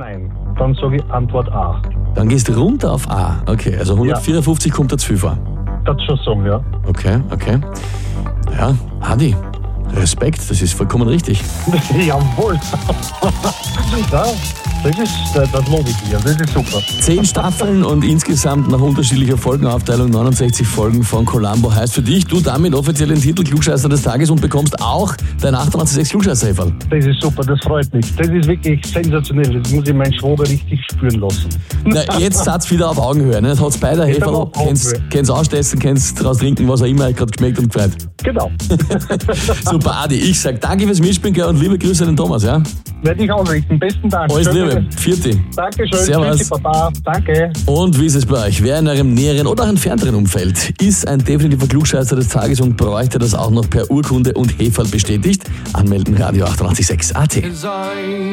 Nein. Dann sage ich Antwort A. Dann gehst du runter auf A. Okay, also 154 kommt dazu vor. Das schon sagen, ja. Okay. Ja, Adi, Respekt, das ist vollkommen richtig. Jawohl. Ja, das lobe ich dir. Das ist super. 10 Staffeln und insgesamt nach unterschiedlicher Folgenaufteilung 69 Folgen von Columbo heißt für dich, du damit offiziell den Titel Klugscheißer des Tages und bekommst auch dein 886 Klugscheißer-Häferl. Das ist super, das freut mich. Das ist wirklich sensationell. Das muss ich meinen Schwager richtig spüren lassen. Na, jetzt seid's wieder auf Augenhöhe. Ne? Jetzt hat's beide Häferl, kennst austesten, kennst draus trinken, was auch immer, hat gerade geschmeckt und gefreut. Genau. Super, Adi, ich sag danke fürs Mitspielen und liebe Grüße an den Thomas, ja? Werde ich ausrichten. Besten Dank. Alles Liebe. Vierte. Dankeschön. Servus. Tschüssi, Papa. Danke. Und wie ist es bei euch? Wer in eurem näheren oder auch entfernteren Umfeld ist ein definitiver Klugscheißer des Tages und bräuchte das auch noch per Urkunde und Häferl bestätigt? Anmelden, Radio 886 AT.